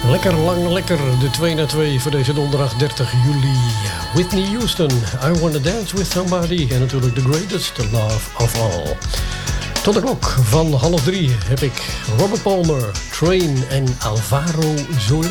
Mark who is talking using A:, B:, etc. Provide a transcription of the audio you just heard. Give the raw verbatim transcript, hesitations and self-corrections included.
A: Lekker lang, lekker. De twee na twee voor deze donderdag dertig juli. Whitney Houston, I Wanna Dance With Somebody. En natuurlijk The Greatest Love of All. Tot de klok van half drie heb ik Robert Palmer, Train en Alvaro Soler.